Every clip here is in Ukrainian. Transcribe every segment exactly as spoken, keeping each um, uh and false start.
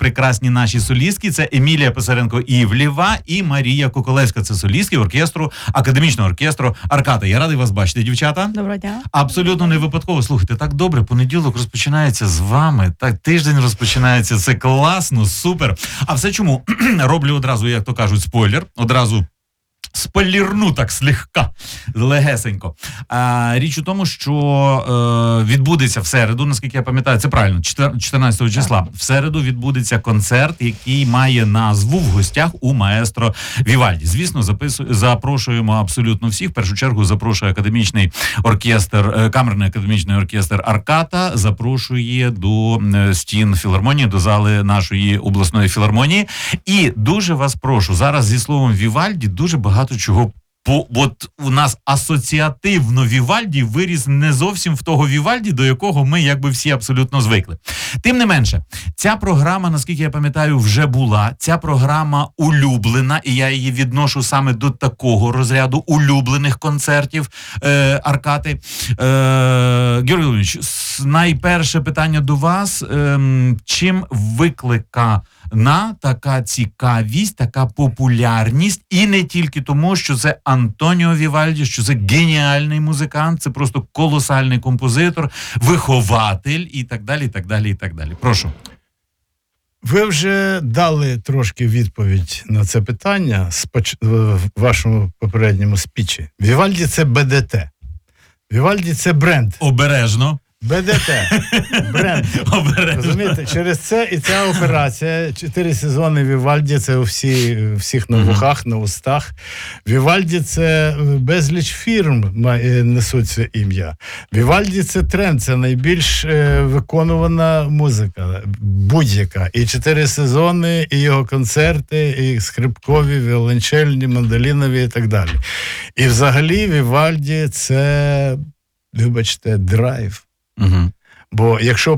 прекрасні наші солістки. Це Емілія Писаренко-Івлєва і Марія Куколевська. Це солістки оркестру, академічного оркестру «Аркада». Я радий вас бачити, дівчата. Доброго дня. Абсолютно не випадково. Слухайте, так добре, понеділок розпочинається з вами, так тиждень розпочинається. Це класно, супер. А все чому? Роблю одразу, як то кажуть, спойлер. Одразу спойлерну так слегка, легесенько. А, річ у тому, що е, відбудеться в середу, наскільки я пам'ятаю, це правильно, чотирнадцятого числа. В середу відбудеться концерт, який має назву «В гостях у маестро Вівальді». Звісно, запису, запрошуємо абсолютно всіх. В першу чергу запрошує академічний оркестр, камерний академічний оркестр «Аркада», запрошує до стін філармонії, до зали нашої обласної філармонії. І дуже вас прошу, зараз зі словом «Вівальді» дуже багато Багато чого, бо от у нас асоціативно Вівальді виріс не зовсім в того Вівальді, до якого ми якби всі абсолютно звикли. Тим не менше, ця програма, наскільки я пам'ятаю, вже була. Ця програма улюблена, і я її відношу саме до такого розряду улюблених концертів е, Аркади. Е, Георгій Володимирович, найперше питання до вас. Е, чим виклика на така цікавість, така популярність, і не тільки тому, що це Антоніо Вівальді, що це геніальний музикант, це просто колосальний композитор, вихователь і так далі, і так далі, і так далі. Прошу. Ви вже дали трошки відповідь на це питання в вашому попередньому спічі. Вівальді – це Б Д Т. Вівальді – це бренд. Обережно. Б Д Т. Бренд. Обережно. Розумієте, через це і ця операція, чотири сезони Вівальді, це у всі, всіх на вухах, на устах. Вівальді – це безліч фірм несуть це ім'я. Вівальді – це тренд, це найбільш виконувана музика, будь-яка. І чотири сезони, і його концерти, і скрипкові, віолончельні, мандолінові і так далі. І взагалі Вівальді – це, вибачте, драйв. Угу. Бо якщо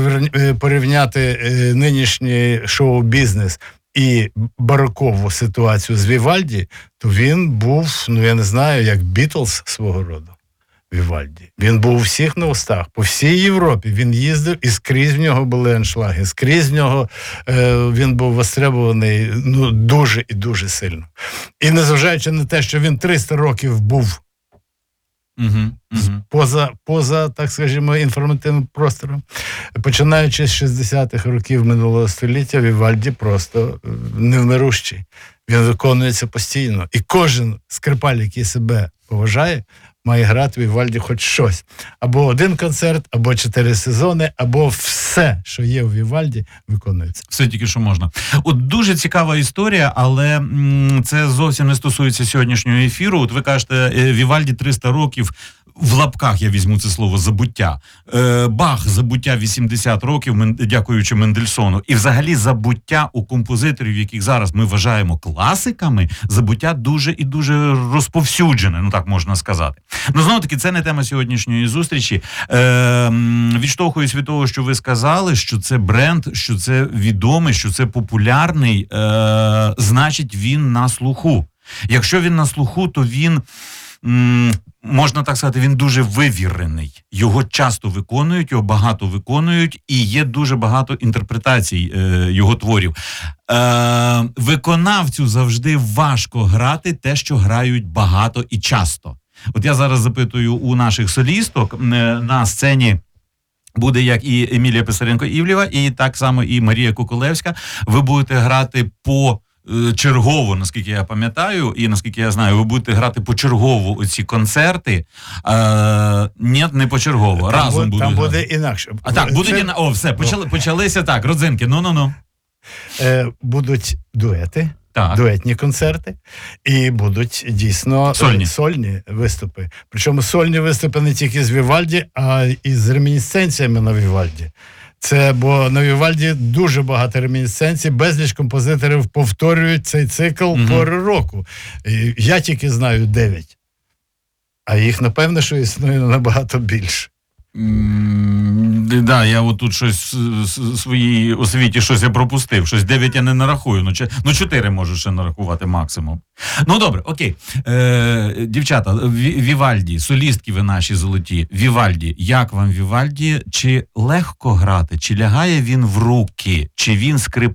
порівняти нинішній шоу-бізнес і барокову ситуацію з Вівальді, то він був, ну я не знаю, як Бітлз свого роду. Вівальді. Він був у всіх на устах, по всій Європі. Він їздив, і скрізь в нього були аншлаги, скрізь в нього е, він був востребований ну, дуже і дуже сильно. І незважаючи на те, що він триста років був Угу, угу. Поза, поза, так скажімо, інформативним простором. Починаючи з шістдесятих років минулого століття, Вівальді просто невмирущий. Він виконується постійно. І кожен скрипаль, який себе поважає, має грати Вівальді хоч щось. Або один концерт, або чотири сезони, або все, що є у Вівальді, виконується. Все тільки, що можна. От дуже цікава історія, але м, це зовсім не стосується сьогоднішнього ефіру. От ви кажете, Вівальді триста років, в лапках я візьму це слово, забуття. Е, Бах, забуття вісімдесят років, мен, дякуючи Мендельсону. І взагалі забуття у композиторів, яких зараз ми вважаємо класиками, забуття дуже і дуже розповсюджене, ну так можна сказати. Ну, знову-таки, це не тема сьогоднішньої зустрічі. Е, відштовхуюсь від того, що ви сказали, що це бренд, що це відомий, що це популярний, е, значить він на слуху. Якщо він на слуху, то він, м, можна так сказати, він дуже вивірений. Його часто виконують, його багато виконують, і є дуже багато інтерпретацій е, його творів. Е, виконавцю завжди важко грати те, що грають багато і часто. От я зараз запитую у наших солісток, на сцені буде як і Емілія Писаренко-Івлєва, і так само і Марія Куколевська. Ви будете грати по чергово, наскільки я пам'ятаю, і наскільки я знаю, ви будете грати почергово оці концерти. Е, ні, не почергово, там разом буде, будуть. Там буде інакше. А так, будуть Це... інакше. О, все, почали, почалися так, родзинки, ну-ну-ну. Е, будуть дуети. Так. Дуетні концерти, і будуть дійсно сольні. сольні виступи. Причому сольні виступи не тільки з Вівальді, а і з ремінісценціями на Вівальді. Це, бо на Вівальді дуже багато ремінісценцій, безліч композиторів повторюють цей цикл угу. пори року. І я тільки знаю дев'ять. А їх, напевно, що існує набагато більше. Mm, да, я от тут щось в своїй освіті щось я пропустив. Щось дев'ять я не нарахую. Ну, ч... ну чотири можу ще нарахувати максимум. Ну, добре, окей. Е, дівчата, Вівальді, солістки ви наші золоті. Вівальді, як вам Вівальді? Чи легко грати? Чи лягає він в руки? Чи він скрип